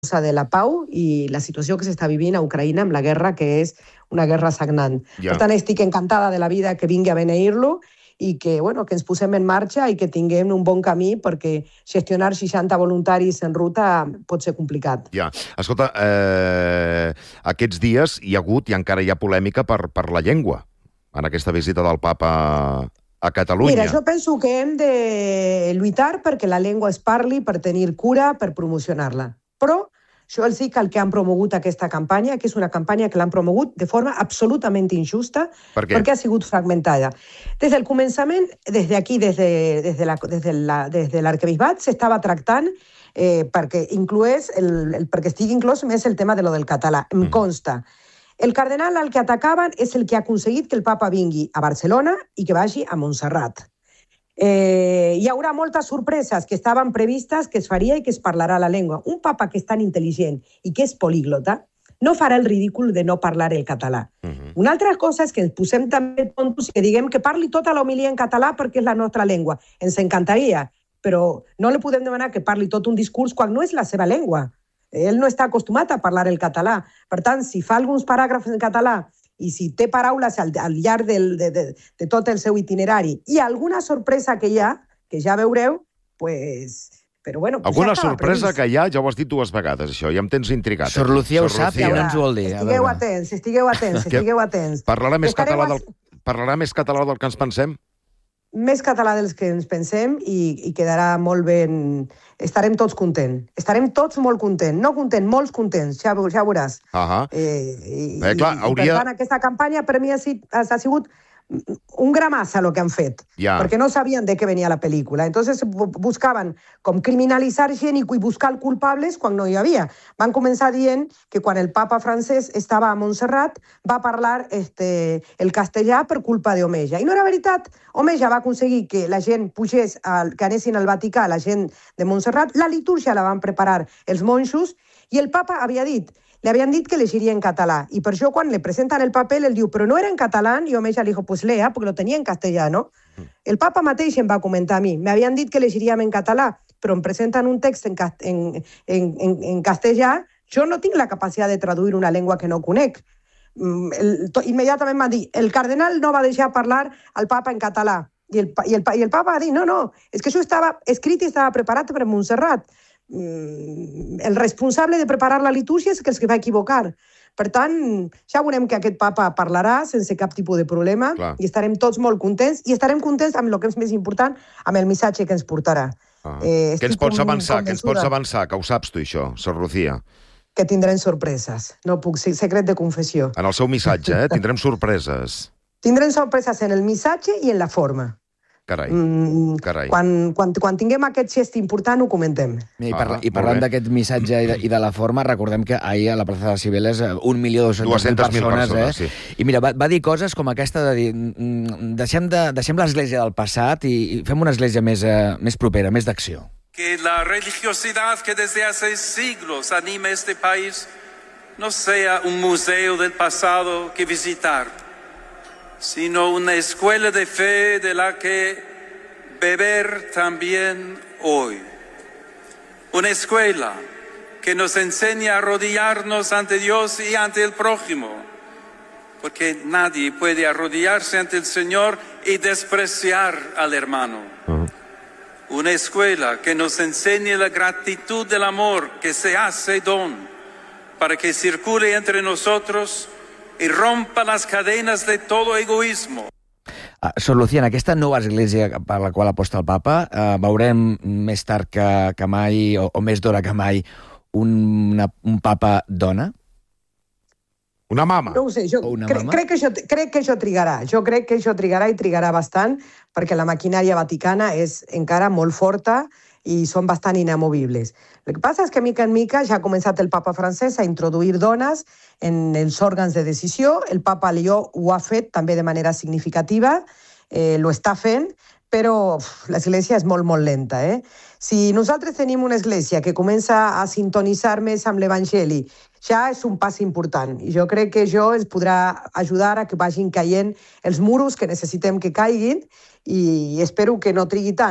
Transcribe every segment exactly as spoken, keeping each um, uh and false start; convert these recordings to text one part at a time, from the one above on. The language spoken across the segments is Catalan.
causa de la pau i la situació que s'està vivint a Ucraïna amb la guerra, que és una guerra sagnant. Ja. Per tant, estic encantada de la vida que vingui a beneir-lo i que, bueno, que ens posem en marxa i que tinguem un bon camí, perquè gestionar seixanta voluntaris en ruta pot ser complicat. Ja. Escolta, eh, aquests dies hi ha hagut i encara hi ha polèmica per, per la llengua en aquesta visita del papa a Catalunya. Mira, jo penso que hem de lluitar perquè la llengua es parli, per tenir cura, per promocionar-la. Però jo els dic el que han promogut aquesta campanya, que és una campanya que l'han promogut de forma absolutament injusta, per perquè ha sigut fragmentada. Des del començament, des d'aquí, des de, des de la, des de la, des de l'arquebisbat, s'estava tractant eh, perquè incloés, el, el, perquè estigui inclòs més el tema de lo del català. Em Mm. consta. El cardenal al que atacaven és el que ha aconseguit que el papa vingui a Barcelona i que vagi a Montserrat. Eh, hi haurà moltes sorpreses que estaven previstes, que es faria i que es parlarà la llengua. Un papa que és tan intel·ligent i que és políglota no farà el ridícul de no parlar el català. Uh-huh. Una altra cosa és que ens posem també tontos i que diguem que parli tota l'homilia en català perquè és la nostra llengua. Ens encantaria, però no li podem demanar que parli tot un discurs quan no és la seva llengua. Ell no està acostumat a parlar el català. Per tant, si fa alguns paràgrafs en català i si té paraules al, al llarg del, de, de, de tot el seu itinerari i alguna sorpresa que hi ha, que ja veureu, pues... Però bueno, pues alguna ja sorpresa previst. que hi ha, ja ho has dit dues vegades, això, ja em tens intrigat. Sor Lucía ho sap, ja Ara, ens ho vol dir. Estigueu atents, estigueu atents, estigueu atents. Parlarà més, Estareu català a- del, parlarà més català del que ens pensem? Més català dels que ens pensem i, i quedarà molt ben... Estarem tots contents. Estarem tots molt contents. No contents, molts contents, ja, ja veuràs. Ahà. Eh, i, Eh, clar, i, hauria- I per tant, aquesta campanya per mi ha, sit, ha, ha sigut un gramassa el que han fet, Ja. perquè no sabien de què venia la pel·lícula. Entonces bu- buscaven com criminalitzar gent i buscar culpables quan no hi havia. Van començar dient que quan el papa francès estava a Montserrat va parlar este, el castellà per culpa d'Omeja. I no era veritat. Omeja va aconseguir que la gent pugés, al, que anessin al Vaticà, la gent de Montserrat. La litúrgia la van preparar els monjos i el papa havia dit le habían dit que elegiria en català. I per això, quan le presenten el paper, ell diu, però no era en català, i Omeja li dijo, pues lea, porque lo tenía en castellano. El papa mateix em va comentar a mi, me habían dit que elegiríem en català, però em presenten un text en, cast en, en, en, en castellà, jo no tinc la capacitat de traduir una llengua que no conec. Mm, El, to, immediatament m'ha dit, el cardenal no va deixar parlar al papa en català. I el, pa- i el, pa- i el papa va dir, no, no, és que això estava escrit i estava preparat per Montserrat. Mm, el responsable de preparar la litúrgia és que es va equivocar. Per tant, ja veurem que aquest papa parlarà sense cap tipus de problema. Clar. I estarem tots molt contents i estarem contents amb el que és més important, amb el missatge que ens portarà. Ah. Eh, Què ens estic pots com- avançar? Què ens pots convençuda avançar? Que ho saps tu, això, Sor Lucía. que tindrem sorpreses. No puc, sí, secret de confessió. En el seu missatge, eh? Tindrem sorpreses. Tindrem sorpreses en el missatge i en la forma. Carai. Mm, Carai. Quan, quan, quan tinguem aquest gest important ho comentem. I, parla, Ah, i parlant molt bé. d'aquest missatge i de, i de la forma, recordem que ahir a la plaça de Cibeles eh, un milió dos-centes mil dues-centes mil persones, persones, eh? sí. I mira, va, va dir coses com aquesta de dir mm, deixem, de, deixem l'església del passat i, i fem una església més, eh, més propera, més d'acció. Que la religiosidad que desde hace siglos anima este país no sea un museo del pasado que visitar, sino una escuela de fe de la que beber también hoy. Una escuela que nos enseña a arrodillarnos ante Dios y ante el prójimo, porque nadie puede arrodillarse ante el Señor y despreciar al hermano. Una escuela que nos enseñe la gratitud del amor que se hace don para que circule entre nosotros y rompa las cadenas de todo egoísmo. Uh, Sor Lucía, en aquesta nova església per la qual aposta el papa, uh, veurem més tard que, que mai, o, o més d'hora que mai, un, una, un papa dona? Una mama. No ho sé, jo O una cre mama? crec, que això, crec que això trigarà. Jo crec que això trigarà i trigarà bastant perquè la maquinària vaticana és encara molt forta i són bastant inamovibles. El que passa és que mica en mica ja ha començat el papa francès a introduir dones en els òrgans de decisió. El papa Lió ho ha fet també de manera significativa, eh, lo està fent, però uf, l'església és molt, molt lenta. Eh? Si nosaltres tenim una església que comença a sintonitzar més amb l'Evangeli, ja és un pas important. I jo crec que això ens podrà ajudar a que vagin caient els muros que necessitem que caiguin i espero que no trigui tant.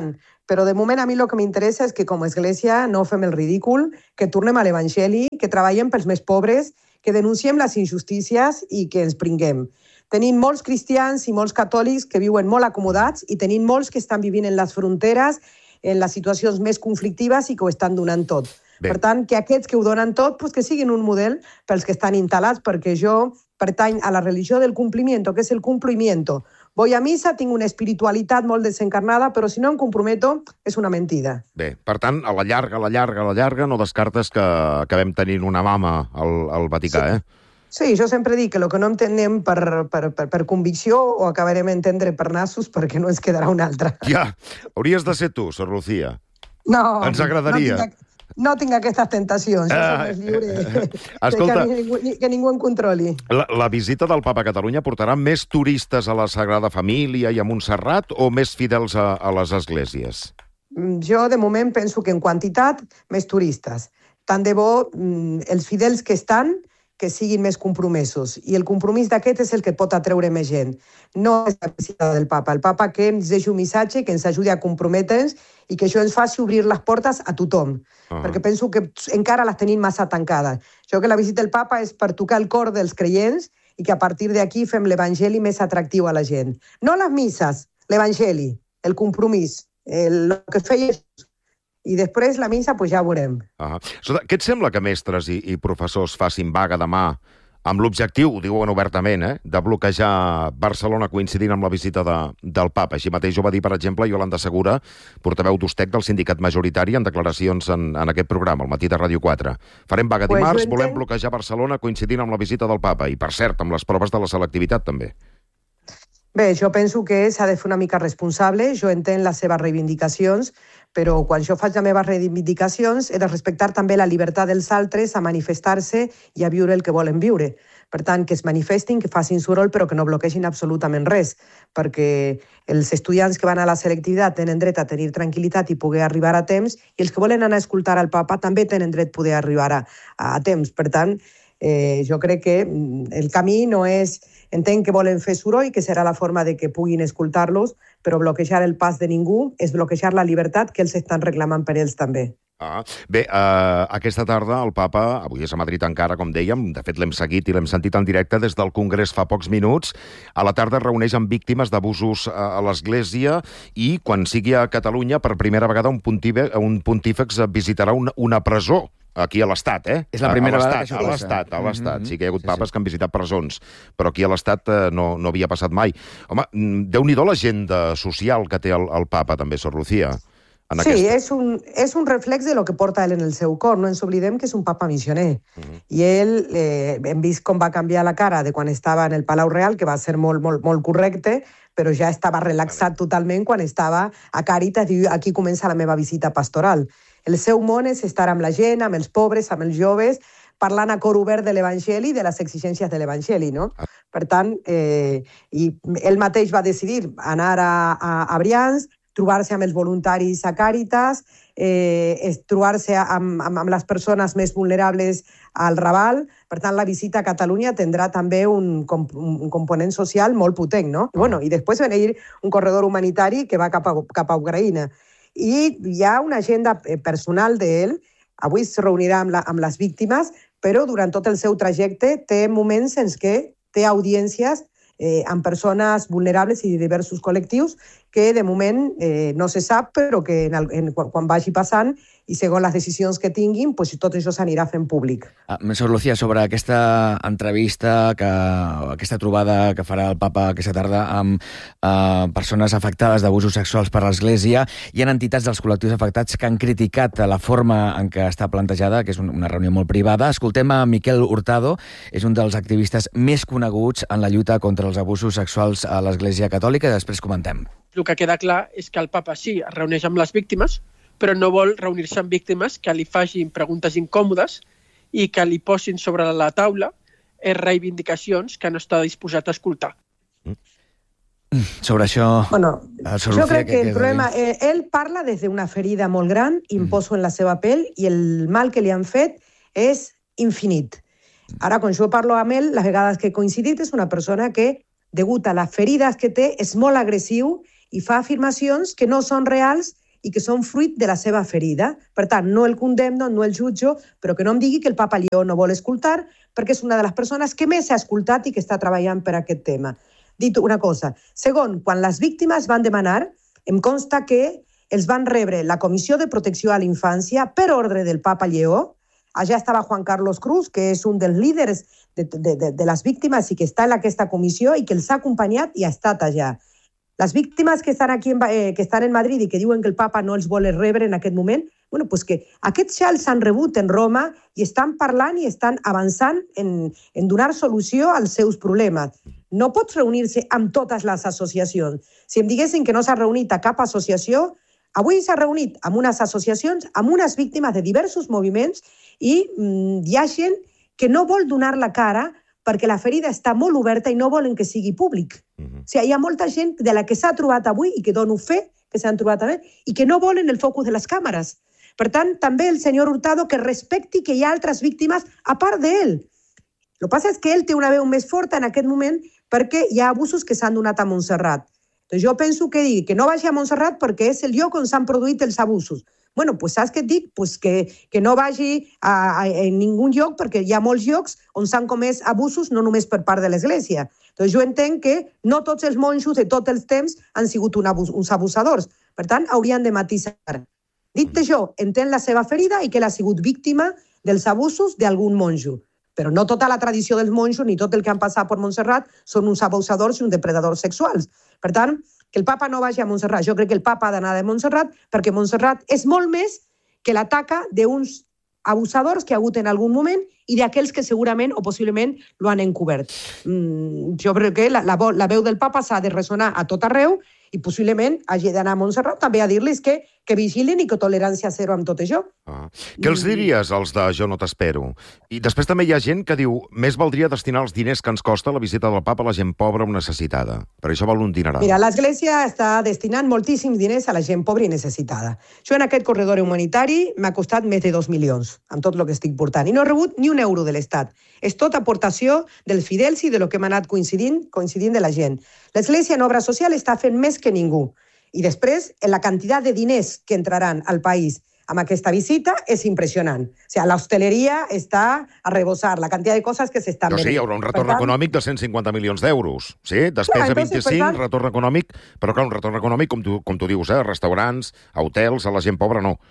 Però de moment a mi el que m'interessa és que com a església no fem el ridícul, que tornem a l'Evangeli, que treballem pels més pobres, que denunciem les injustícies i que ens pringuem. Tenim molts cristians i molts catòlics que viuen molt acomodats i tenim molts que estan vivint en les fronteres, en les situacions més conflictives i que ho estan donant tot. Bé. Per tant, que aquests que ho donen tot, pues que siguin un model pels que estan instal·lats, perquè jo pertany a la religió del cumplimiento, que és el cumplimiento. Voy a missa, tinc una espiritualitat molt desencarnada, però si no em comprometo, és una mentida. Bé, per tant, a la llarga, a la llarga, a la llarga, no descartes que acabem tenint una mama al, al Vaticà, sí. eh? Sí, jo sempre dic que el que no entenem per, per, per, per convicció ho acabarem a entendre per nassos perquè no ens quedarà una altra. Ja, hauries de ser tu, Sor Lucía. No, ens agradaria. No tinc, no tinc aquestes tentacions, jo soc més lliure Escolta, que, ningú, que ningú em controli. La, la visita del Papa a Catalunya portarà més turistes a la Sagrada Família i a Montserrat o més fidels a, a les esglésies? Jo, de moment, penso que en quantitat, més turistes. Tant de bo els fidels que estan que siguin més compromesos. I el compromís d'aquest és el que pot atreure més gent. No és la visita del Papa. El Papa que ens deixi un missatge, que ens ajudi a comprometre'ns i que això ens faci obrir les portes a tothom. Uh-huh. Perquè penso que encara les tenim massa tancades. Jo que la visita del Papa és per tocar el cor dels creients i que a partir d'aquí fem l'Evangeli més atractiu a la gent. No les misses, l'Evangeli, el compromís, el, el que feia Jesús. I després la missa, pues ja ho veurem. Ah. Què et sembla que mestres i, i professors facin vaga demà amb l'objectiu, ho diuen obertament, eh, de bloquejar Barcelona coincidint amb la visita de, del Papa? Així mateix ho va dir, per exemple, Iolanda Segura, portaveu d'Ustec del sindicat majoritari, en declaracions en, en aquest programa, al matí de Ràdio quatre. Farem vaga pues dimarts, entenc... volem bloquejar Barcelona coincidint amb la visita del Papa. I, per cert, amb les proves de la selectivitat, també. Bé, jo penso que s'ha de fer una mica responsable, jo entenc les seves reivindicacions, però quan jo faig les meves reivindicacions he de respectar també la llibertat dels altres a manifestar-se i a viure el que volen viure. Per tant, que es manifestin, que facin soroll, però que no bloquegin absolutament res, perquè els estudiants que van a la selectivitat tenen dret a tenir tranquil·litat i poder arribar a temps, i els que volen anar a escoltar al Papa també tenen dret a poder arribar a, a temps. Per tant, eh, jo crec que el camí no és... Entenc que volen fer soroll, que serà la forma de que puguin escoltar-los, però bloquejar el pas de ningú és bloquejar la llibertat que ells estan reclamant per ells també. Ah, bé, uh, aquesta tarda el Papa, avui és a Madrid encara, com dèiem, de fet l'hem seguit i l'hem sentit en directe des del Congrés fa pocs minuts, a la tarda es reuneix amb víctimes d'abusos a l'Església i quan sigui a Catalunya, per primera vegada un, pontífex, un pontífex visitarà una, una presó. Aquí a l'Estat, eh? És la primera vegada que això passa. A l'Estat, a l'Estat. Mm-hmm. Sí que hi ha hagut papes sí, sí. que han visitat presons, però aquí a l'Estat eh, no, no havia passat mai. Home, déu-n'hi-do l'agenda social que té el, el Papa, també, Sor Lucía. En sí, aquesta... és, un, és un reflex de lo que porta ell en el seu cor. No ens oblidem que és un papa missioner. Mm-hmm. I ell, eh, hem vist com va canviar la cara de quan estava en el Palau Real, que va ser molt, molt, molt correcte, però ja estava relaxat totalment quan estava a Càritas i aquí comença la meva visita pastoral. El seu món és estar amb la gent, amb els pobres, amb els joves, parlant a cor obert de l'Evangeli i de les exigències de l'Evangeli, no? Per tant, eh, i ell mateix va decidir anar a, a, a Brians, trobar-se amb els voluntaris a Càritas, eh, trobar-se amb, amb, amb les persones més vulnerables al Raval. Per tant, la visita a Catalunya tindrà també un, un component social molt potent, no? I, bueno, i després venir un corredor humanitari que va cap a, cap a Ucraïna. I hi ha una agenda personal d'ell. Avui es reunirà amb, la, amb les víctimes, però durant tot el seu trajecte té moments en què té audiències eh, amb persones vulnerables i de diversos col·lectius que de moment eh, no se sap, però que en el, en, quan, quan vagi passant i segons les decisions que tinguin, pues, tot això s'anirà fent públic. Ah, Sor Lucía, sobre aquesta entrevista, que, aquesta trobada que farà el Papa aquesta tarda amb eh, persones afectades d'abusos sexuals per l'Església, hi ha entitats dels col·lectius afectats que han criticat la forma en què està plantejada, que és una reunió molt privada. Escoltem a Miquel Hurtado, és un dels activistes més coneguts en la lluita contra els abusos sexuals a l'Església Catòlica, i després comentem. El que queda clar és que el Papa sí es reuneix amb les víctimes, però no vol reunir-se amb víctimes que li facin preguntes incòmodes i que li posin sobre la taula reivindicacions que no està disposat a escoltar. Sobre això... Bueno, jo crec que el problema... Eh, ell parla des d'una ferida molt gran, imposo en la seva pell, i el mal que li han fet és infinit. Ara, quan jo parlo amb ell, les vegades que he coincidit, és una persona que, degut a les ferides que té, és molt agressiu i fa afirmacions que no són reals i que són fruit de la seva ferida. Per tant, no el condemno, no el jutjo, però que no em digui que el papa Lleó no vol escoltar, perquè és una de les persones que més s'ha escoltat i que està treballant per aquest tema. Dit una cosa. Segon, quan les víctimes van demanar, em consta que els van rebre la Comissió de Protecció a la Infància per ordre del papa Lleó. Allà estava Juan Carlos Cruz, que és un dels líders de, de, de, de les víctimes i que està en aquesta comissió i que els ha acompanyat i ha estat allà. Les víctimes que estan aquí en, eh, que estan en Madrid i que diuen que el papa no els vol rebre en aquest moment, bueno, pues que aquests ja els han rebut en Roma i estan parlant i estan avançant en, en donar solució als seus problemes. No pots reunir-se amb totes les associacions. Si em diguessin que no s'ha reunit a cap associació, avui s'ha reunit amb unes associacions, amb unes víctimes de diversos moviments i mm, hi ha gent que no vol donar la cara perquè la ferida està molt oberta i no volen que sigui públic. Uh-huh. O sigui, hi ha molta gent de la que s'ha trobat avui i que dono fe que s'han trobat avui i que no volen el focus de les càmeres. Per tant, també el senyor Hurtado que respecti que hi ha altres víctimes a part d'ell. El que passa és que ell té una veu més forta en aquest moment perquè hi ha abusos que s'han donat a Montserrat. Doncs jo penso que digui que no vagi a Montserrat perquè és el lloc on s'han produït els abusos. Bueno, pues saps què et dic? Pues que, que no vagi a, a, a ningú lloc perquè hi ha molts llocs on s'han comès abusos no només per part de l'Església. Doncs jo entenc que no tots els monjos de tots els temps han sigut un abus, uns abusadors. Per tant, haurien de matisar. Dit això, entenc la seva ferida i que ell ha sigut víctima dels abusos d'algun monjo. Però no tota la tradició dels monjos ni tot el que han passat per Montserrat són uns abusadors i uns depredadors sexuals. Per tant, que el papa no vagi a Montserrat. Jo crec que el papa ha d'anar a Montserrat perquè Montserrat és molt més que la taca d'uns abusadors que ha hagut en algun moment i d'aquells que segurament o possiblement lo han encobert. Mm, jo crec que la, la, la veu del papa s'ha de ressonar a tot arreu i possiblement hagi d'anar a Montserrat també a dir-los que, que vigilin i que tolerància zero amb tot això. Ah. Què els diries, als de Jo no t'espero? I després també hi ha gent que diu més valdria destinar els diners que ens costa la visita del papa a la gent pobra o necessitada. Per això val un dineral. Mira, l'Església està destinant moltíssims diners a la gent pobra i necessitada. Jo en aquest corredor humanitari m'ha costat més de dos milions, amb tot el que estic portant. I no he rebut ni un euro de l'Estat. És tota aportació dels fidels i de lo que m'ha anat coincidint, coincidint de la gent. L'Església en obra social està fent més que ningú. I després, en la quantitat de diners que entraran al país amb aquesta visita és impressionant. O sigui, l'hostaleria està a rebossar, la quantitat de coses que s'estan venent. No, sí, hi haurà un retorn tant... econòmic de cent cinquanta milions d'euros. Sí, despesa clar, vint-i-cinc, tant... retorn econòmic, però clar, un retorn econòmic, com tu, com tu dius, eh? Restaurants, a hotels, a la gent pobra, no.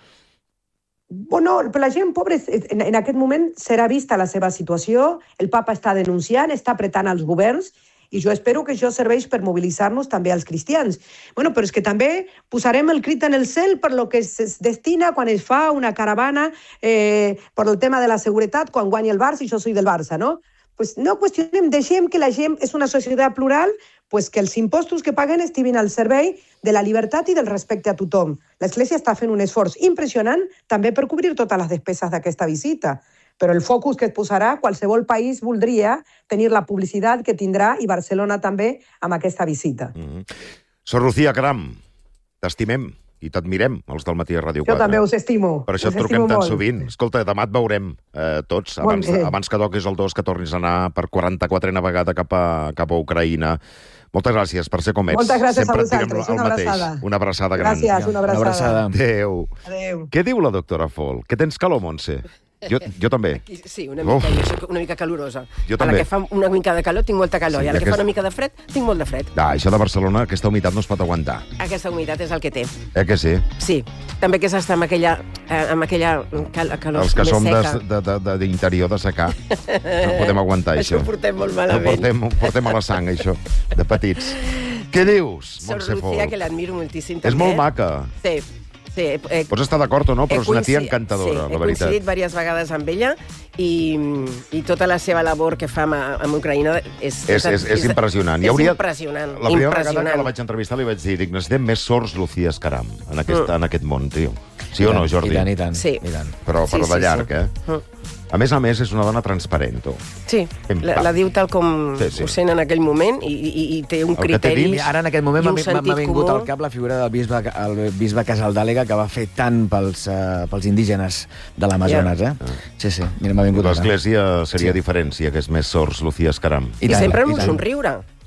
Bueno, per la gent pobra, en, en aquest moment serà vista la seva situació, el papa està denunciant, està apretant els governs, i jo espero que això serveix per mobilitzar-nos també als cristians. Bueno, però és que també posarem el crit en el cel per lo que es destina quan es fa una caravana eh, per el tema de la seguretat, quan guanya el Barça, i jo soy del Barça, no? Pues no qüestionem, deixem que la gent és una societat plural, pues que els impostos que paguen estiguin al servei de la llibertat i del respecte a tothom. L'Església està fent un esforç impressionant també per cobrir totes les despeses d'aquesta visita. Però el focus que es posarà, qualsevol país voldria tenir la publicitat que tindrà, i Barcelona també, amb aquesta visita. Mm-hmm. Sor Lucía Caram, t'estimem i t'admirem, els del Matí a Ràdio quatre. Jo també us estimo. Per això et truquem tan sovint. Escolta, demà et veurem eh, tots, abans, abans que toquis el dos, que tornis a anar per quaranta-quatrena vegada cap a, cap a Ucraïna. Moltes gràcies per ser com ets. Moltes gràcies Sempre a vosaltres. Una abraçada. Una abraçada gran. Gràcies, una abraçada. Una abraçada. Adéu. Adéu. Què diu la doctora Fol? Que tens calor, Montse? Jo, jo també. Aquí, sí, una mica, jo soc una mica calorosa. Jo a també. la que fa una mica de calor tinc molta calor, Sí, i a la que aquest... fa una mica de fred tinc molt de fred. Ah, això de Barcelona, aquesta humitat no es pot aguantar. Aquesta humitat és el que té. Eh que sí? Sí, també que s'està amb aquella, eh, amb aquella cal calor Els que més som seca. d'interior, de, de, de secar, no podem aguantar això. Això ho portem molt Ho malament. portem, ho portem a la sang, això, de petits. Què dius, Sor Montse Fol? Lucía, que l'admiro moltíssim també. És molt maca. Sí. Sí, eh, Pots estar d'acord o no, però és una tia coincidit- encantadora, sí, la veritat. he coincidit diverses vegades amb ella i, i tota la seva labor que fa amb, amb Ucraïna és, És, és, és impressionant. Hi És hauria... impressionant. La primera impressionant. vegada que la vaig entrevistar li vaig dir, dic, necessitem més sords Lucía Caram en aquest, Mm. en aquest món, tio. Sí o no, Jordi? I tant, i tant. Sí. I tant. Però, Sí, però sí, de llarg, sí. eh? Mm. A més a més, és una dona transparent, tu. Sí, Em la, va. la diu tal com Sí, sí. ho sent en aquell moment i, i, i té un El que té criteri dins- Mira, ara en aquest moment i un m'ha m'ha- m'ha sentit vingut comú. al cap la figura del bisbe, el bisbe Casaldàlega, que va fer tant pels, uh, pels indígenes de l'Amazones, eh? Sí, sí, mira, m'ha vingut ara. L'Església seria Sí. diferent si hi hagués més sords Lucía Caram. I, tant, sempre i amb un tant. somriure.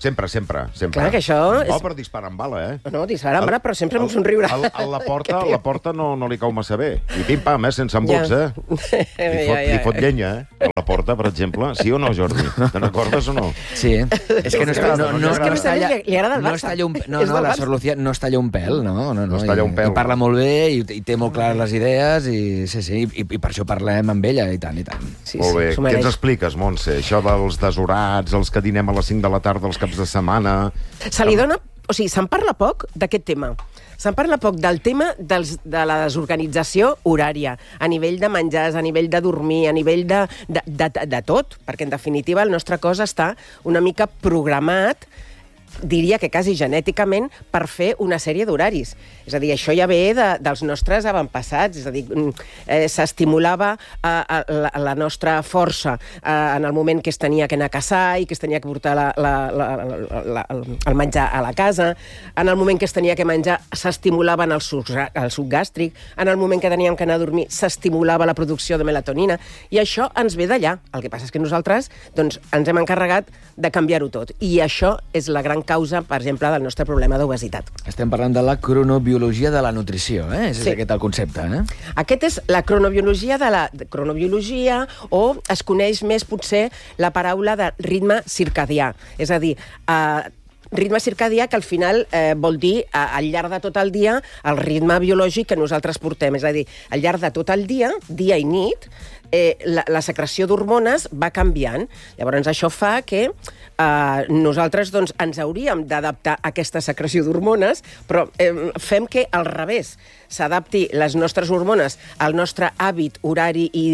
Sempre, sempre, sempre. Clar, que això és... No, per disparar amb bala, eh? No, disparar amb bala, però sempre amb un somriure. A, a la porta, a la porta no, no li cau massa bé. I pim-pam, eh, sense embuts, Ja. eh? Li fot, li fot llenya, eh? A la porta, per exemple. Sí o no, Jordi? Te n'acordes o no? Sí. És que no està... No, no, És que a no més a més talla- li- li agrada el no Barça. es talla un, no, És no, del la Barça. Sor Lucía no es talla un pèl, no? No, no, No es talla un pèl. I, i parla molt bé, i, i té molt clares les idees, i sí, sí, i, i per això parlem amb ella, i tant, i tant. Sí, Molt bé. sí, s'ho Què ens mereix. expliques, Montse? Això dels desorats, els que dinem a les cinc de la tarda els caps de setmana... Se li dona... O sigui, se'n parla poc d'aquest tema. Se'n parla poc del tema dels, de la desorganització horària, a nivell de menjars, a nivell de dormir, a nivell de, de, de, de tot, perquè, en definitiva, el nostre cos està una mica programat, diria que quasi genèticament, per fer una sèrie d'horaris. És a dir, això ja ve de, dels nostres avantpassats, és a dir, eh, s'estimulava eh, la, la nostra força eh, en el moment que es tenia que anar a caçar i que es tenia que portar la, la, la, la, la, el menjar a la casa, en el moment que es tenia que menjar s'estimulaven el suc, el suc gàstric, en el moment que teníem que anar a dormir s'estimulava la producció de melatonina, i això ens ve d'allà. El que passa és que nosaltres doncs, ens hem encarregat de canviar-ho tot, i això és la gran causa, per exemple, del nostre problema d'obesitat. Estem parlant de la cronobiologia de la nutrició, eh? És Sí. aquest el concepte, eh? Aquest és la cronobiologia de la de cronobiologia, o es coneix més, potser, la paraula de ritme circadià. És a dir, eh, ritme circadià que al final eh, vol dir, eh, al llarg de tot el dia, el ritme biològic que nosaltres portem. És a dir, al llarg de tot el dia, dia i nit, eh, la, la secreció d'hormones va canviant. Llavors, això fa que eh, nosaltres doncs, ens hauríem d'adaptar a aquesta secreció d'hormones, però eh, fem que al revés s'adapti les nostres hormones al nostre hàbit horari i,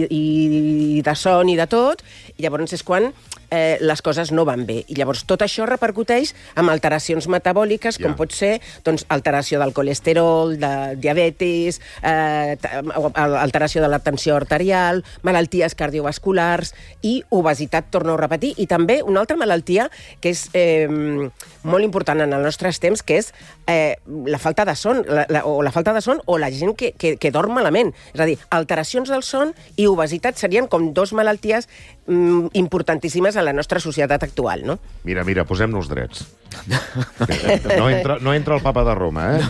i de son i de tot, i llavors és quan eh, les coses no van bé. I llavors tot això repercuteix en alteracions metabòliques, com Ja. pot ser doncs, alteració del colesterol, de diabetis, eh, alteració de la tensió arterial, malalties cardiovasculars i obesitat, torno a repetir, i també una altra malaltia que és eh, molt important en els nostres temps, que és eh, la falta de son, la, la, o la falta de son o la gent que, que, que dorm malament. És a dir, alteracions del son i obesitat serien com dos malalties mm, importantíssimes en la nostra societat actual, no? Mira, mira, posem-nos drets. No entra, no entra el papa de Roma, eh?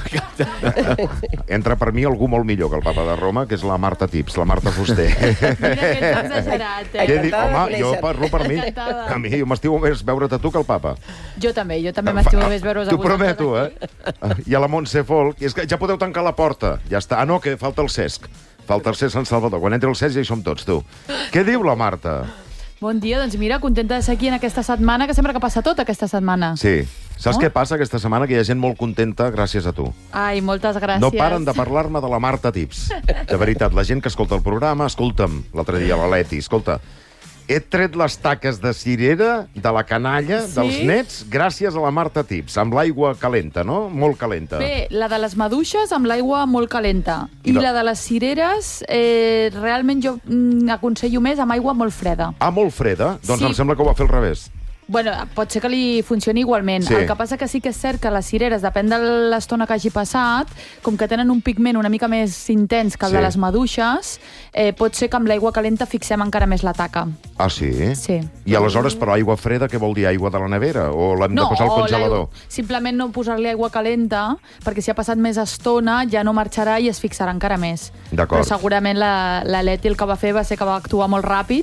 Entra per mi algú molt millor que el papa de Roma, que és la Marta Tips, la Marta Fuster. Mira que ets exagerat, eh? Què dic? Encantada de Home, jo conèixer-te. parlo per mi. Encantada. A mi, jo m'estimo més veure-te tu que el papa. Jo també, jo també m'estimo més veure-us a T'ho vosaltres prometo, aquí. eh? I a la Montse Folk, i és que ja podeu tancar la porta. Ja està. Ah, no, que falta el Cesc. Falta el Cesc Sant Salvador. Quan entri el Cesc ja hi som tots, tu. Què diu la Marta? Bon dia, doncs mira, contenta de ser aquí en aquesta setmana, que sembla que passa tot aquesta setmana. Sí. Saps No? què passa aquesta setmana? Que hi ha gent molt contenta gràcies a tu. Ai, moltes gràcies. No paren de parlar-me de la Marta Tips. De veritat, la gent que escolta el programa, escolta'm, l'altre dia, la Leti, escolta, he tret les taques de cirera de la canalla Sí? dels nets gràcies a la Marta Tips, amb l'aigua calenta, no? Molt calenta. Bé, la de les maduixes amb l'aigua molt calenta. I No. la de les cireres, eh, realment jo mm, aconsello més amb aigua molt freda. Ah, molt freda? Doncs Sí. em sembla que ho va fer al revés. Bueno, pot ser que li funcioni igualment. Sí. El que passa que sí que és cert que les cireres, depèn de l'estona que hagi passat, com que tenen un pigment una mica més intens que el Sí. de les maduixes, eh, pot ser que amb l'aigua calenta fixem encara més la taca. Ah, sí? Sí. I aleshores, però, aigua freda, què vol dir? Aigua de la nevera? O l'hem de posar al o congelador? l'aigua- simplement no posar-li aigua calenta, perquè si ha passat més estona ja no marxarà i es fixarà encara més. D'acord. Però segurament la, la Leti el que va fer va ser que va actuar molt ràpid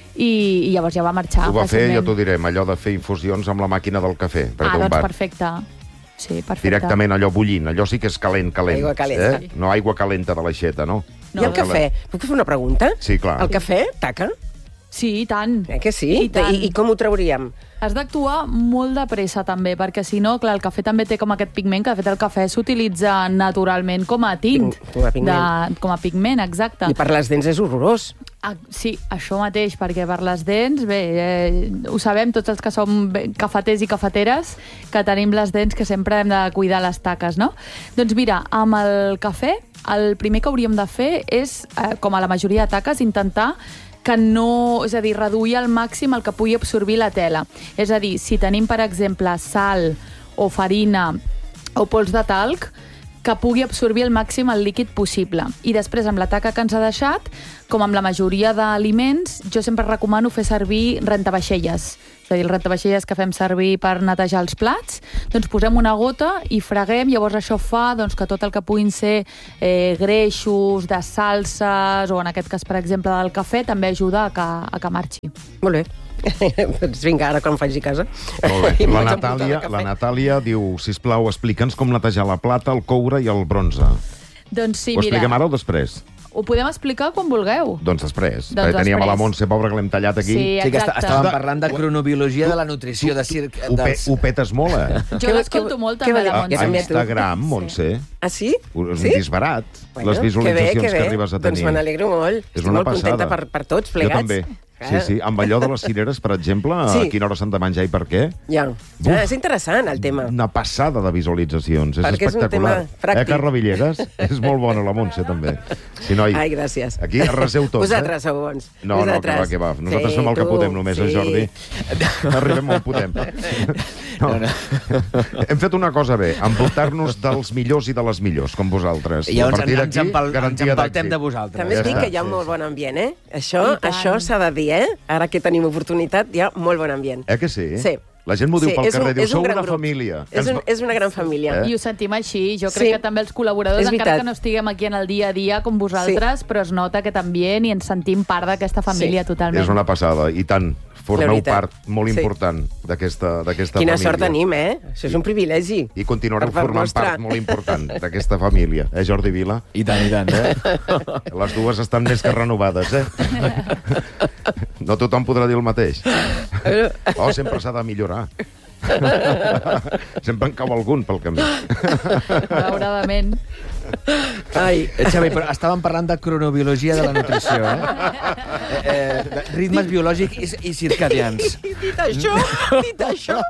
i, i llavors ja va marxar. Ho va fer, fàcilment. ja t'ho direm, allò de fer infusions amb la màquina del cafè. Ah, perquè un doncs bar. perfecte. Sí, perfecte. Directament allò bullint, allò sí que és calent, calent. Aigua calenta. Eh? No aigua calenta de l'aixeta, no? No, I el cafè? Puc fer una pregunta? Sí, clar. El cafè, taca? Sí, i tant. Eh que sí? I tant. I, I com ho trauríem? Has d'actuar molt de pressa, també, perquè si no, clar, el cafè també té com aquest pigment, que de fet el cafè s'utilitza naturalment com a tint. Pig- com a pigment. De, com a pigment, exacte. I per les dents és horrorós. Ah, sí, això mateix, perquè per les dents, bé, eh, ho sabem tots els que som bé- cafeters i cafeteres, que tenim les dents que sempre hem de cuidar les taques, no? Doncs mira, amb el cafè, el primer que hauríem de fer és, eh, com a la majoria de taques, intentar que no, és a dir, reduir al màxim el que pugui absorbir la tela. És a dir, si tenim, per exemple, sal o farina o pols de talc, que pugui absorbir al màxim el líquid possible. I després, amb la taca que ens ha deixat, com amb la majoria d'aliments, jo sempre recomano fer servir rentavaixelles. És a dir, el rentavaixelles que fem servir per netejar els plats, doncs posem una gota i freguem, llavors això fa doncs, que tot el que puguin ser eh, greixos, de salses, o en aquest cas, per exemple, del cafè, també ajuda a que, a que marxi. Molt bé. Doncs vinga, ara quan faci casa. Molt bé. La Natàlia, la Natàlia diu, sisplau, explica'ns com netejar la plata, el coure i el bronze. Doncs sí, Ho mira... expliquem ara o després? Ho podem explicar quan vulgueu. Doncs després. Doncs Teníem després. a la Montse, pobra, que l'hem tallat aquí. Sí, Sí, que exacte. estàvem parlant de cronobiologia de la nutrició, de circ... Ho, pe dels... ho petes molt, eh? Jo l'escolto molt, què també, va dir? la A, Jo a també, Montse. tu. Instagram, Montse, Ah, sí? és un Sí? disbarat, Bueno, les visualitzacions que, bé, que, bé. que arribes a tenir. Doncs me n'alegro molt. És Estic una molt contenta passada. per, per tots plegats. Jo també. Sí, sí. Amb allò de les cireres, per exemple, Sí. a quina hora s'han de menjar i per què? Ja. Uf. Ah, és interessant, el tema. Una passada de visualitzacions. És Perquè és un espectacular. tema pràctic. Eh, Carla Villegas? És molt bona, la Montse, també. Si no, hi... Ai, gràcies. Aquí arraseu tots, Vosaltres eh? sou bons. No, no, que va, que va. Nosaltres fem el que podem només, eh, Jordi? Arribem on podem. No. Hem fet una cosa bé, envoltar-nos dels millors i de les millors, com vosaltres. I llavors A partir ens, d'aquí, empal, ens garantia empaltem d'èxit. de vosaltres. També Ja et dic està. que hi ha un molt bon ambient, eh? Això, I tant. això s'ha de dir, eh? Ara que tenim oportunitat, hi ha molt bon ambient. Eh que sí? Sí. La gent m'ho diu Sí, pel és un- carrer, diu, és un sou gran una grup. família. Que És, ens un, va- és una gran família. Eh? I ho sentim així. Jo crec Sí. que també els col·laboradors, És encara veritat. que no estiguem aquí en el dia a dia com vosaltres, però es nota aquest ambient i ens sentim part d'aquesta família Sí. totalment. És una passada, i tant. La Formeu veritat. part molt Sí. important d'aquesta d'aquesta Quina família. sort tenim, eh? Això és un privilegi. I continuareu Per part formant nostra. part molt important d'aquesta família. Eh, Jordi Vila? I tant, i tant, eh? Les dues estan més que renovades, eh? No tothom podrà dir el mateix. Oh, sempre s'ha de millorar. Sempre en cau algun pel camí. Malauradament. Ai, Eh, Xavi, però estàvem parlant de cronobiologia de la nutrició, eh? eh, eh de ritmes biològics i, i circadians. dit això, dit això...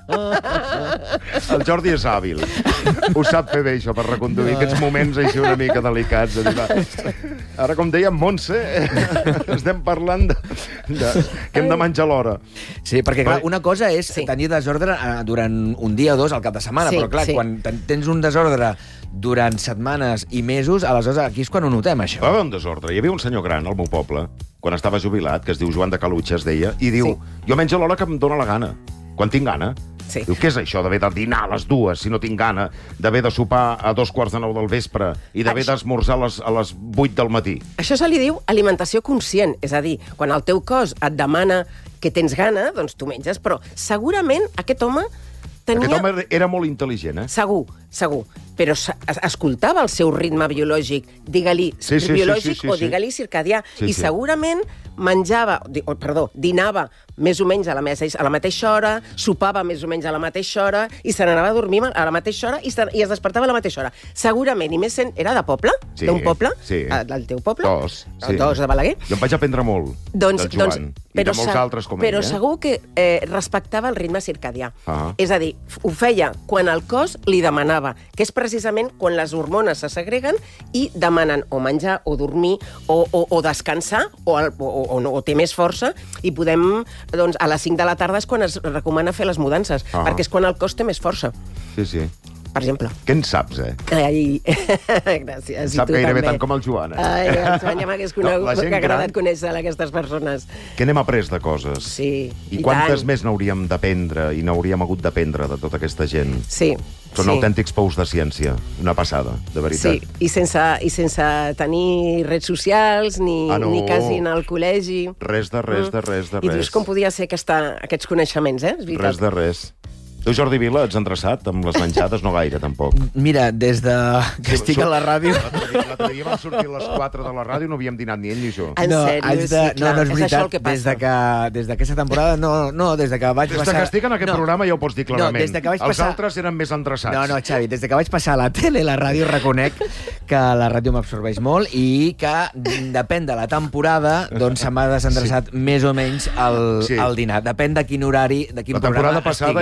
El Jordi és hàbil. Ho sap fer bé, això, per reconduir aquests moments així una mica delicats. De dir, va. Ara, com deia Montse, estem parlant de, de, que hem de menjar a l'hora. Sí, perquè clar, Vale. una cosa és Sí. tenir desordre eh, durant un dia o dos al cap de setmana, Sí, però clar, sí. quan ten- tens un desordre durant setmanes i mesos, aleshores aquí és quan ho notem, això. Va haver un desordre. Hi havia un senyor gran al meu poble, quan estava jubilat, que es diu Joan de Calutxa, es deia, i diu, Sí. jo menjo a l'hora que em dóna la gana, quan tinc gana. Sí. Diu, què és això d'haver de dinar a les dues, si no tinc gana, d'haver de sopar a dos quarts de nou del vespre i d'haver Això- d'esmorzar a les, a les vuit del matí? Això se li diu alimentació conscient, és a dir, quan el teu cos et demana que tens gana, doncs tu menges, però segurament aquest home tenia... Aquest home era molt intel·ligent, eh? Segur, segur. Però se- es- escoltava el seu ritme biològic, digue-li Sí, sí, sí, biològic sí, sí, o sí. digue-li circadià. Sí, I sí. segurament menjava, di- o, perdó, dinava més o menys a la, mateixa, a la mateixa hora, sopava més o menys a la mateixa hora i se n'anava a dormir a la mateixa hora i, se, i es despertava a la mateixa hora. Segurament, i més sent... Era de poble? Sí, D'un poble? sí. Ah, del teu poble? Dos, sí. Dos, de Balaguer? Jo em vaig aprendre molt Doncs, del Joan, doncs, i de molts se- altres com però ell, eh? segur que eh, respectava el ritme circadià. Ah. És a dir, f- ho feia quan el cos li demanava, que és precisament quan les hormones se segreguen i demanen o menjar o dormir o, o, o descansar o, el, o, o, o, no, o té més força i podem, doncs, a les cinc de la tarda és quan es recomana fer les mudances, Ah. perquè és quan el cos té més força, Sí, sí. per exemple. Què en saps, eh? Ai, gràcies. Sap I tu gairebé també. tant com el Joan, eh? Ai, el Joan ja m'hagués No, conegut, la gent que ha agradat gran- conèixer aquestes persones. Què n'hem après de coses? Sí, I, i quantes tant. més n'hauríem d'aprendre i n'hauríem hagut d'aprendre de tota aquesta gent? Sí. Són sí. autèntics pous de ciència. Una passada, de veritat. Sí, i sense, i sense tenir redes socials, ni, Ah, no. ni quasi anar al col·legi. Res de res, de res, de I res. dius com podia ser aquesta, aquests coneixements, eh? És veritat. Res de res. Tu, Jordi Vila, ets endreçat amb les menjades? No gaire, tampoc. Mira, des de que estic a la ràdio... L'altre dia vam sortir a les quatre de la ràdio i no havíem dinat ni ell ni jo. En no, sèrio, haig de... sí, clar, no, no és és veritat. això el que passa. Des de que, des d'aquesta temporada, no, no, des de que vaig Des de passar... que estic en aquest no. programa ja ho pots dir clarament. No, des de que vaig Els passar... altres eren més endreçats. No, no, Xavi, des de que vaig passar a la tele i la ràdio reconec que la ràdio m'absorbeix molt i que depèn de la temporada doncs se m'ha desendreçat sí. més o menys el, Sí. el dinar. Depèn de quin horari, de quin La temporada programa passada estiguis. era feliç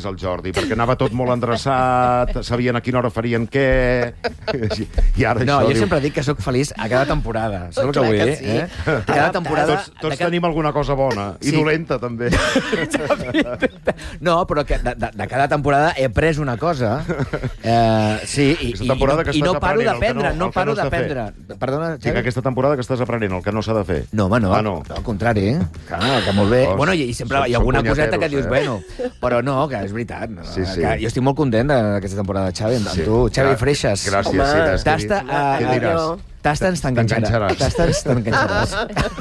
més el Jordi, perquè anava tot molt endreçat, sabien a quina hora farien què... I ara no, això... jo diu... sempre dic que sóc feliç a cada temporada. Saps el que vull dir? Sí. Eh? A cada temporada... Tots, tots tenim alguna cosa bona, i Sí. dolenta, també. No, però que de, de, de cada temporada he après una cosa. Eh, sí, i, Aquesta i, temporada i, que i no estàs paro aprenent el que d'aprendre, no- no, el que paro no s'ha de d'aprendre. Perdona, Dic, Xavi? aquesta temporada que estàs aprenent, el que no s'ha de fer. No, home, no. Ah, no. Al contrari, eh? Que, que molt bé. Oh, bueno, i, i sempre són- hi ha alguna són coseta que dius, punyeteros, bueno, però no, que és veritat. No, Sí, sí. Que jo estic molt content d'aquesta temporada, Xavi, amb Sí. tu. Xavi Gra- Freixas. Gràcies, Home, sí. és que Tasta, di- uh, què diràs? Tastes t'enganxaràs. T'enganxaràs. Tastes t'enganxaràs.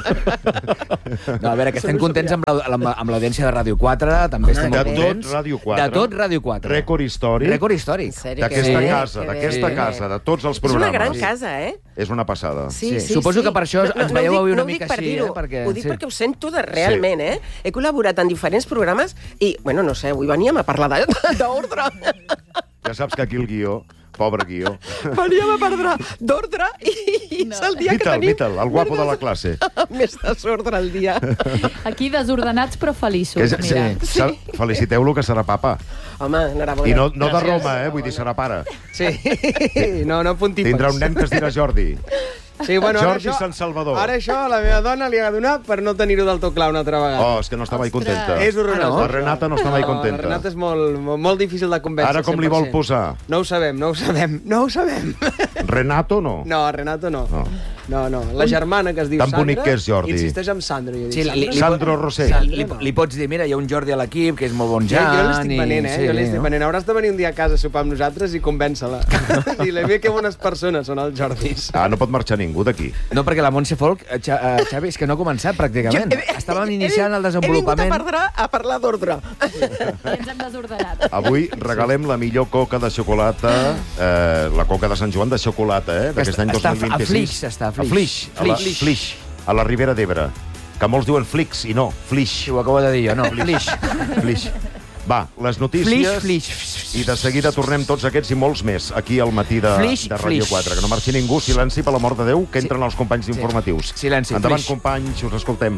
No, a veure, que estem contents amb la- amb amb l'audiència de Ràdio quatre, també estem De molt tot contents. Ràdio quatre. De tot Ràdio quatre. Rècord històric. Rècord històric. En sèrio, D'aquesta que bé, casa, que d'aquesta bé. casa, de tots els És programes. una gran casa, eh? És una passada. Sí, sí, Suposo sí. que per això ens ho veieu dic- avui una no ho dic mica per així, dir-ho, eh, perquè- Ho dic sí. perquè ho sento de realment, eh? He col·laborat en diferents programes i, bueno, no sé, avui veníem a parlar de- d'ordre. Ja saps que aquí el guió, pobre guió... Veníem a parlar d'ordre i és el dia que Vital, tenim... Vital, el guapo de la classe. Més desordre al dia. Aquí desordenats però feliços, Que és, mira. sí. Sí. Feliciteu-lo que serà papa. Home, enhorabona. I no, no de Roma, eh? Vull dir, serà pare. Sí, no, no pontífex. Tindrà un nen que es dirà Jordi. Sí, bueno, ara Jordi això, Sant Salvador. Ara això a la meva dona li ha donat per no tenir-ho del tot clar una altra vegada. Oh, és que no està mai contenta. És horrorós. La Renata no està mai La contenta. Renata és molt, molt, molt difícil de convèncer. Ara com li vol cent per cent. posar? No ho sabem, no ho sabem, no ho sabem. Renato no? No, Renato no. No. No, no. La germana que es diu Tan Sandra... bonic que és, Jordi. Insisteix en Sandro. Jo dic, Sí, li, li, Sandra? Sandro Rossell. Li, li, li pots dir, mira, hi ha un Jordi a l'equip que és molt bon Jo, Jan. jo l'estic i- venent, eh? sí, jo l'estic no? venent. Hauràs de venir un dia a casa a sopar amb nosaltres i convèncer-la. Dile, bé, que bones persones són els Jordis. Ah, no pot marxar ningú d'aquí. No, perquè la Montse Folk, eh, Xa- eh, Xavi, és que no ha començat pràcticament. Estàvem iniciant el desenvolupament. He vingut a parlar, a parlar d'ordre. I ens hem desordenat. Avui regalem la millor coca de xocolata, eh, la coca de Sant Joan de xocolata, eh, d'aquest any dos Està mil a vint-i-sis. Flix, està, a Flix. A Flix, a la, Flix. Flix, a la Ribera d'Ebre. Que molts diuen Flix i no, Flix. Sí, ho acabo de dir jo, no. Flix. Flix. Va, les notícies... Flix, flix. I de seguida tornem tots aquests i molts més aquí al matí de, Flix, de Ràdio flix. quatre. Que no marxi ningú, silenci, per l'amor de Déu, que entren els companys informatius. Silenci, Endavant, flix. companys, us escoltem.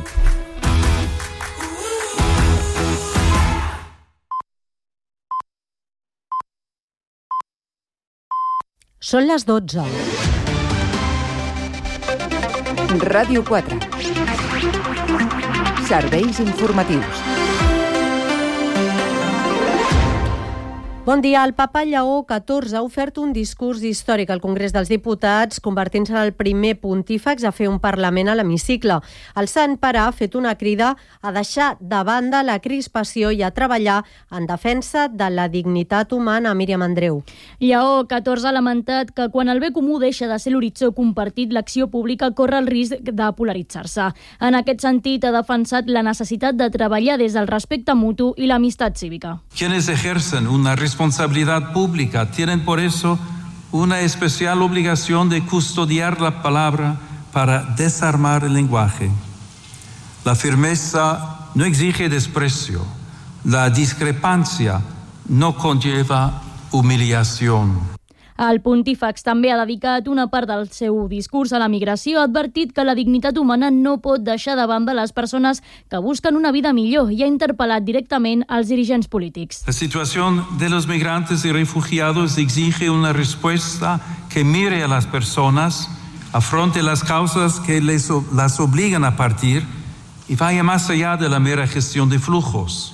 Són les dotze. Ràdio quatre. Serveis informatius. Bon dia. El papa Lleó catorze ha ofert un discurs històric al Congrés dels Diputats, convertint-se en el primer pontífex a fer un Parlament a l'hemicicle. El Sant Pare ha fet una crida a deixar de banda la crispació i a treballar en defensa de la dignitat humana. Míriam Andreu. Lleó catorze ha lamentat que quan el bé comú deixa de ser l'horitzó compartit, l'acció pública corre el risc de polaritzar-se. En aquest sentit, ha defensat la necessitat de treballar des del respecte mutu i l'amistat cívica. Quienes ejercen una responsabilidad pública tienen por eso una especial obligación de custodiar la palabra para desarmar el lenguaje. La firmeza no exige desprecio. La discrepancia no conlleva humillación. El pontífex també ha dedicat una part del seu discurs a la migració, ha advertit que la dignitat humana no pot deixar de banda les persones que busquen una vida millor i ha interpel·lat directament als dirigents polítics. La situación de los migrantes y refugiados exige una respuesta que mire a las personas, afronte las causas que les, las obligan a partir y vaya más allá de la mera gestión de flujos.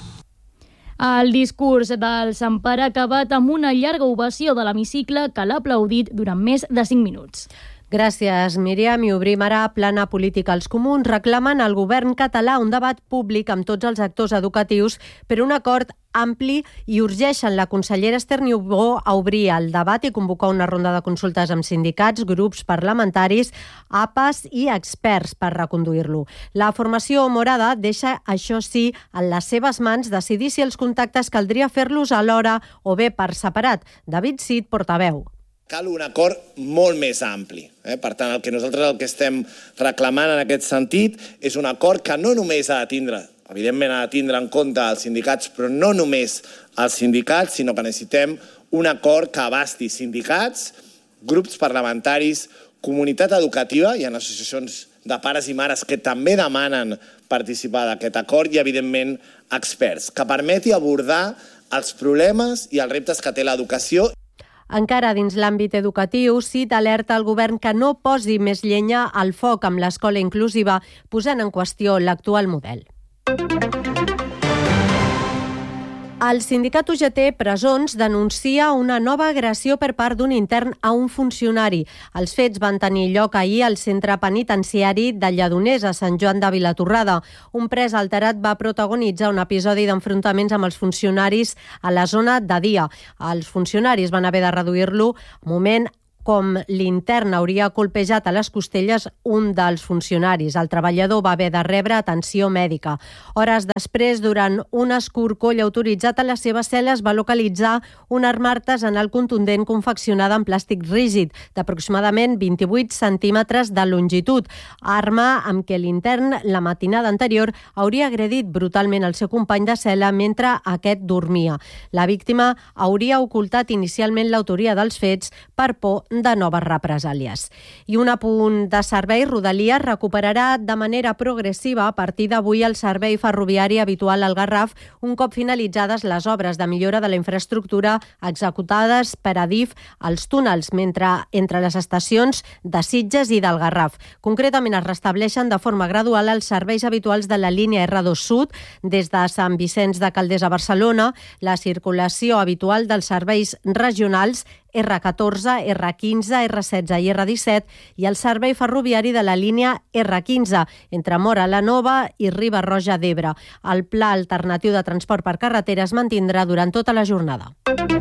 El discurs del Sant Pare ha acabat amb una llarga ovació de l'hemicicle que l'ha aplaudit durant més de cinc minuts. Gràcies, Míriam. I obrim ara plana política. Els comuns reclamen al govern català un debat públic amb tots els actors educatius per un acord ampli i urgeixen la consellera Esther Niubó a obrir el debat i convocar una ronda de consultes amb sindicats, grups parlamentaris, A P As i experts per reconduir-lo. La formació morada deixa, això sí, en les seves mans decidir si els contactes caldria fer-los alhora o bé per separat. David Cid, portaveu. Cal un acord molt més ampli. Eh? Per tant, el que nosaltres el que estem reclamant en aquest sentit és un acord que no només ha de tindre, evidentment ha de tindre en compte els sindicats, però no només els sindicats, sinó que necessitem un acord que abasti sindicats, grups parlamentaris, comunitat educativa, hi ha associacions de pares i mares que també demanen participar d'aquest acord i, evidentment, experts, que permeti abordar els problemes i els reptes que té l'educació. Encara dins l'àmbit educatiu, CIT alerta al govern que no posi més llenya al foc amb l'escola inclusiva, posant en qüestió l'actual model. El sindicat U G T Presons denuncia una nova agressió per part d'un intern a un funcionari. Els fets van tenir lloc ahir al centre penitenciari de Lledoners, a Sant Joan de Vilatorrada. Un pres alterat va protagonitzar un episodi d'enfrontaments amb els funcionaris a la zona de dia. Els funcionaris van haver de reduir-lo moment com l'intern hauria colpejat a les costelles un dels funcionaris. El treballador va haver de rebre atenció mèdica. Hores després, durant un escorcoll autoritzat a la seva cel·la, es va localitzar una arma artesanal contundent confeccionada en plàstic rígid, d'aproximadament vint-i-vuit centímetres de longitud, arma amb què l'intern la matinada anterior hauria agredit brutalment el seu company de cel·la mentre aquest dormia. La víctima hauria ocultat inicialment l'autoria dels fets per por de noves represàlies. I un apunt de servei, Rodalies recuperarà de manera progressiva a partir d'avui el servei ferroviari habitual al Garraf, un cop finalitzades les obres de millora de la infraestructura executades per Adif als túnels, mentre entre les estacions de Sitges i del Garraf. Concretament es restableixen de forma gradual els serveis habituals de la línia erre dos Sud des de Sant Vicenç de Calders a Barcelona, la circulació habitual dels serveis regionals erre catorze, erre quinze, erre setze i erre disset i el servei ferroviari de la línia erre quinze entre Móra la Nova i Riba-roja d'Ebre. El pla alternatiu de transport per carretera es mantindrà durant tota la jornada.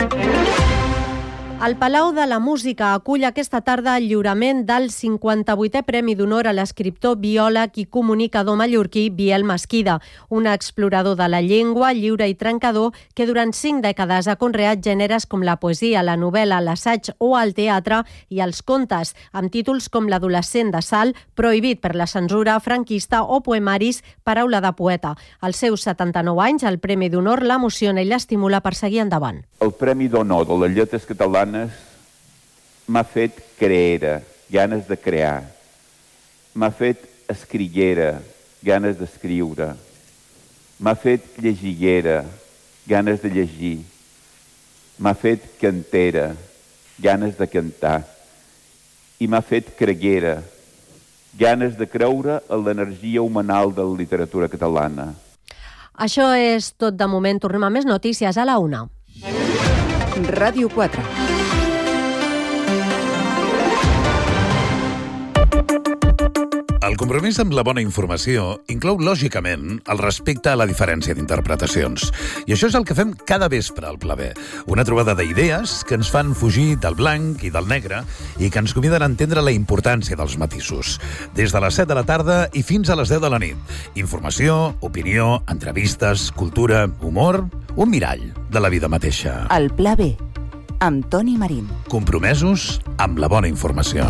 El Palau de la Música acull aquesta tarda el lliurament del cinquanta-vuitè Premi d'Honor a l'escriptor, biòleg i comunicador mallorquí Biel Mesquida, un explorador de la llengua, lliure i trencador que durant cinc dècades ha conreat gèneres com la poesia, la novel·la, l'assaig o el teatre i els contes, amb títols com L'adolescent de Salt, Prohibit per la censura franquista o poemaris Paraula de poeta. Als seus setanta-nou anys, el Premi d'Honor l'emociona i l'estimula per seguir endavant. El Premi d'Honor de les Lletres Catalanes m'ha fet creera, ganes de crear. M'ha fet escriguera, ganes d'escriure. M'ha fet llegiguera, ganes de llegir. M'ha fet cantera, ganes de cantar. I m'ha fet creguera, ganes de creure en l'energia humanal de la literatura catalana. Això és tot de moment. Tornem a més notícies a la una. Ràdio quatre. El compromís amb la bona informació inclou, lògicament, el respecte a la diferència d'interpretacions. I això és el que fem cada vespre al Pla B. Una trobada d'idees que ens fan fugir del blanc i del negre i que ens conviden a entendre la importància dels matisos. Des de les set de la tarda i fins a les deu de la nit. Informació, opinió, entrevistes, cultura, humor, un mirall de la vida mateixa. El Pla B, amb Toni Marín. Compromesos amb la bona informació.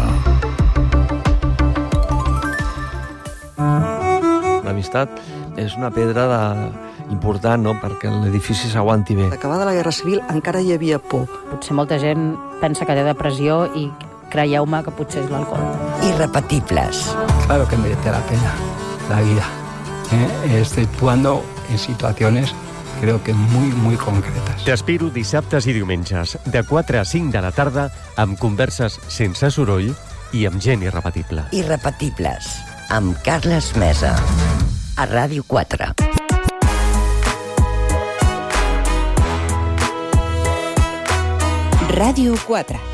L'amistat és una pedra de... important, no?, perquè l'edifici s'aguanti bé. Acabada la Guerra Civil encara hi havia por. Potser molta gent pensa que té depressió i creieu-me que potser és l'alcohol. Irrepetibles. Claro que merece la pena la vida, ¿eh? Exceptuando en situaciones creo que muy, muy concretas. T'espero dissabtes i diumenges, de quatre a cinc de la tarda, amb converses sense soroll i amb gent irrepetible. Irrepetibles, amb Carles Mesa, a Ràdio quatre. Ràdio quatre.